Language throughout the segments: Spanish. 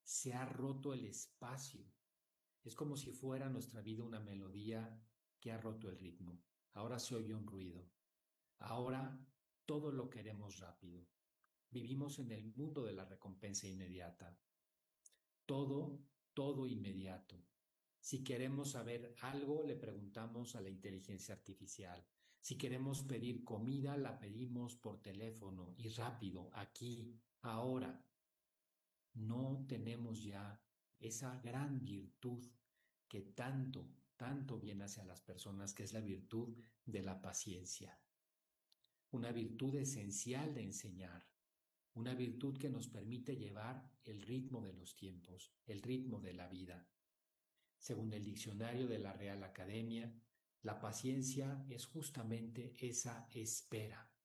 Se ha roto el espacio. Es como si fuera nuestra vida una melodía que ha roto el ritmo. Ahora se oye un ruido. Ahora todo lo queremos rápido. Vivimos en el mundo de la recompensa inmediata. Todo, todo inmediato. Si queremos saber algo, le preguntamos a la inteligencia artificial. Si queremos pedir comida, la pedimos por teléfono y rápido, aquí, ahora. No tenemos ya esa gran virtud que tanto, tanto bien hace a las personas, que es la virtud de la paciencia. Una virtud esencial de enseñar, una virtud que nos permite llevar el ritmo de los tiempos, el ritmo de la vida. Según el diccionario de la Real Academia, la paciencia es justamente esa espera.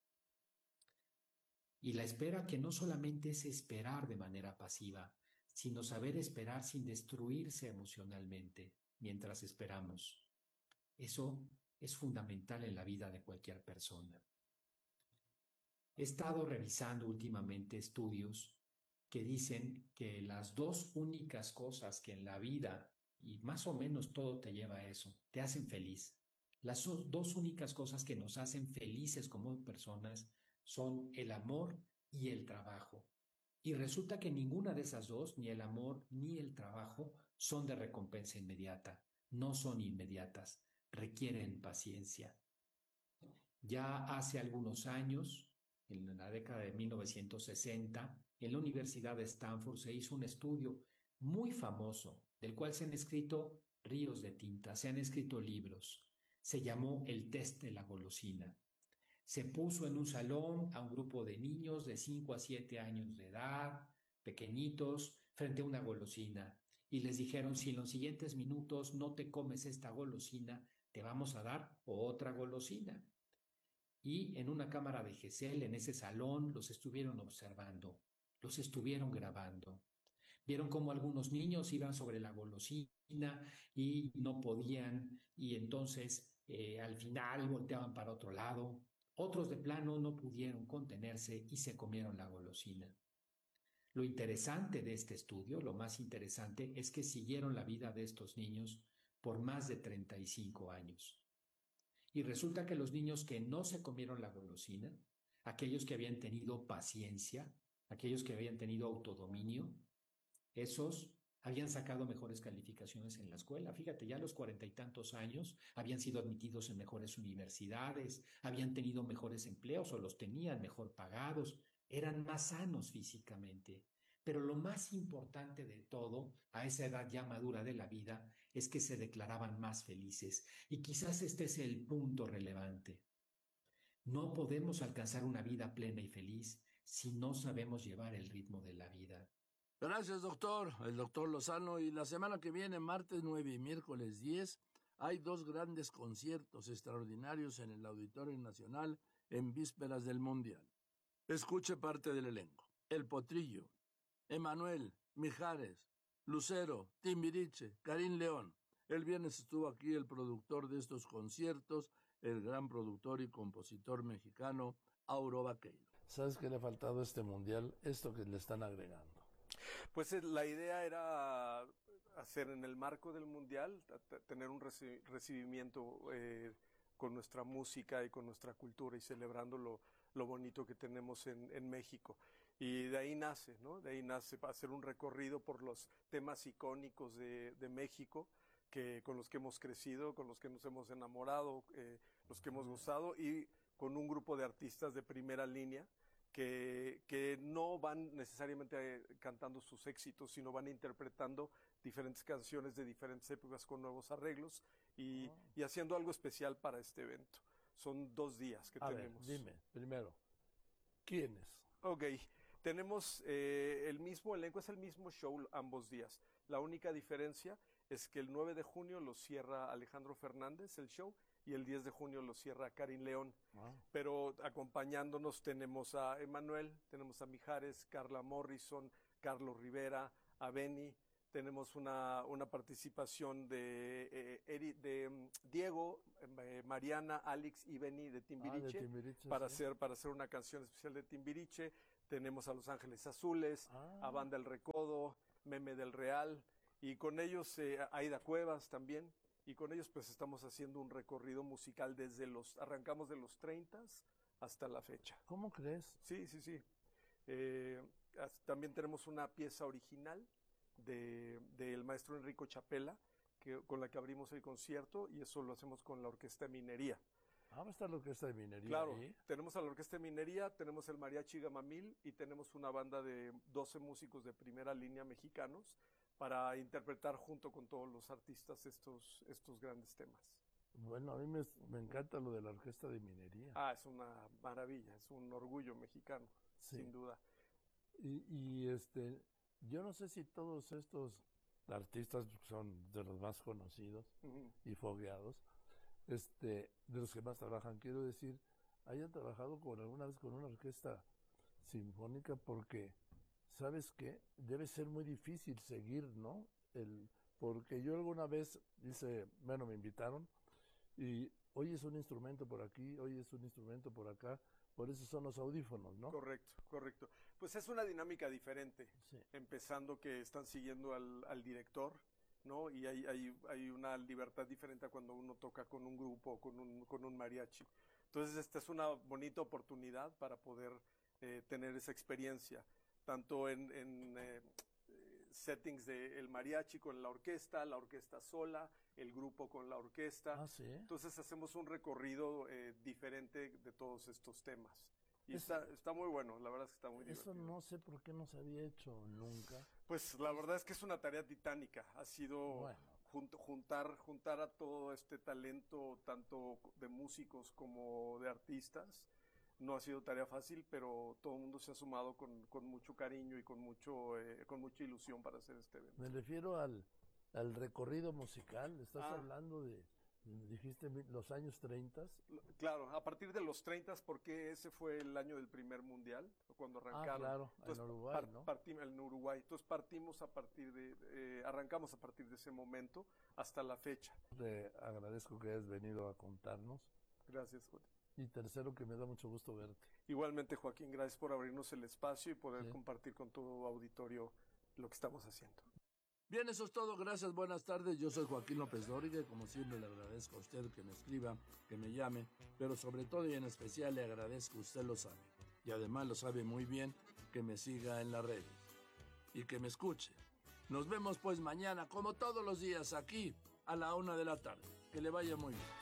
Y la espera que no solamente es esperar de manera pasiva, sino saber esperar sin destruirse emocionalmente mientras esperamos. Eso es fundamental en la vida de cualquier persona. He estado revisando últimamente estudios que dicen que las dos únicas cosas que en la vida, y más o menos todo te lleva a eso, te hacen feliz. Las dos únicas cosas que nos hacen felices como personas son el amor y el trabajo. Y resulta que ninguna de esas dos, ni el amor ni el trabajo, son de recompensa inmediata. No son inmediatas, requieren paciencia. Ya hace algunos años, en la década de 1960, en la Universidad de Stanford se hizo un estudio muy famoso, del cual se han escrito ríos de tinta, se han escrito libros. Se llamó el test de la golosina. Se puso en un salón a un grupo de niños de 5 a 7 años de edad, pequeñitos, frente a una golosina. Y les dijeron, si en los siguientes minutos no te comes esta golosina, te vamos a dar otra golosina. Y en una cámara de Gesell, en ese salón, los estuvieron observando, los estuvieron grabando. Vieron cómo algunos niños iban sobre la golosina y no podían, y entonces al final volteaban para otro lado. Otros de plano no pudieron contenerse y se comieron la golosina. Lo interesante de este estudio, lo más interesante, es que siguieron la vida de estos niños por más de 35 años. Y resulta que los niños que no se comieron la golosina, aquellos que habían tenido paciencia, aquellos que habían tenido autodominio, esos habían sacado mejores calificaciones en la escuela. Fíjate, ya a los 40 y tantos años habían sido admitidos en mejores universidades, habían tenido mejores empleos o los tenían mejor pagados, eran más sanos físicamente. Pero lo más importante de todo, a esa edad ya madura de la vida, es que se declaraban más felices. Y quizás este es el punto relevante. No podemos alcanzar una vida plena y feliz si no sabemos llevar el ritmo de la vida. Gracias, doctor. El doctor Lozano. Y la semana que viene, martes 9 y miércoles 10, hay dos grandes conciertos extraordinarios en el Auditorio Nacional en vísperas del Mundial. Escuche parte del elenco. El Potrillo, Emanuel, Mijares, Lucero, Timbiriche, Karim León. El viernes estuvo aquí el productor de estos conciertos, el gran productor y compositor mexicano, Auro Vaqueiro. ¿Sabes qué le ha faltado a este mundial? Esto que le están agregando. Pues la idea era hacer en el marco del Mundial, tener un recibimiento con nuestra música y con nuestra cultura y celebrando lo bonito que tenemos en México. Y de ahí nace, ¿no? De ahí nace hacer un recorrido por los temas icónicos de México, que con los que hemos crecido, con los que nos hemos enamorado, los que hemos gozado, y con un grupo de artistas de primera línea que no van necesariamente cantando sus éxitos, sino van interpretando diferentes canciones de diferentes épocas con nuevos arreglos y haciendo algo especial para este evento. Son 2 días que tenemos. Dime, primero, ¿quiénes? Ok, tenemos el mismo elenco, es el mismo show ambos días. La única diferencia es que el 9 de junio lo cierra Alejandro Fernández el show y el 10 de junio lo cierra Karim León. Pero acompañándonos tenemos a Emanuel, tenemos a Mijares, Carla Morrison, Carlos Rivera, a Benny. Tenemos una participación de Diego, Mariana, Alex y Benny de Timbiriche, de Timbiriche, para sí. hacer una canción especial de Timbiriche. Tenemos a Los Ángeles Azules, a Banda El Recodo, Meme del Real, y con ellos Aida Cuevas también, y con ellos pues estamos haciendo un recorrido musical arrancamos de los 30 hasta la fecha. ¿Cómo crees? Sí, sí, sí. También tenemos una pieza original del maestro Enrico Chapela, con la que abrimos el concierto, y eso lo hacemos con la Orquesta de Minería. Ah, va a estar la Orquesta de Minería. Claro, ahí. tenemos a la Orquesta de Minería, tenemos el Mariachi Gamamil y tenemos una banda de 12 músicos de primera línea mexicanos para interpretar junto con todos los artistas estos grandes temas. Bueno, a mí me encanta lo de la Orquesta de Minería. Es una maravilla, es un orgullo mexicano, Sí. sin duda. Y yo no sé si todos estos artistas son de los más conocidos y fogueados, de los que más trabajan, quiero decir, hayan trabajado alguna vez con una orquesta sinfónica, porque, ¿sabes qué? Debe ser muy difícil seguir, ¿no? Porque yo alguna vez me invitaron, y hoy es un instrumento por aquí, hoy es un instrumento por acá, por eso son los audífonos, ¿no? Correcto, correcto. Pues es una dinámica diferente, Sí. empezando que están siguiendo al director, ¿no? Y hay una libertad diferente a cuando uno toca con un grupo o con un mariachi. Entonces esta es una bonita oportunidad para poder tener esa experiencia, tanto en settings del mariachi con la orquesta sola, el grupo con la orquesta. Ah, sí. Entonces hacemos un recorrido diferente de todos estos temas. Y está muy bueno, la verdad es que está muy divertido. Eso no sé por qué no se había hecho nunca. Pues la verdad es que es una tarea titánica. Ha sido juntar a todo este talento, tanto de músicos como de artistas. No ha sido tarea fácil, pero todo el mundo se ha sumado con mucho cariño y con mucha ilusión para hacer este evento. Me refiero al recorrido musical. Estás hablando dijiste los años 30. Claro, a partir de los 30, porque ese fue el año del primer mundial, cuando arrancaron. Claro, entonces, en Uruguay, ¿no? En Uruguay. Entonces arrancamos a partir de ese momento hasta la fecha. Te agradezco que hayas venido a contarnos. Gracias, Joaquín. Y tercero, que me da mucho gusto verte. Igualmente, Joaquín, gracias por abrirnos el espacio y poder compartir con todo auditorio lo que estamos haciendo. Bien, eso es todo. Gracias, buenas tardes. Yo soy Joaquín López Dóriga y como siempre le agradezco a usted que me escriba, que me llame, pero sobre todo y en especial le agradezco, usted lo sabe. Y además lo sabe muy bien, que me siga en las redes y que me escuche. Nos vemos pues mañana, como todos los días, aquí a la 1 de la tarde. Que le vaya muy bien.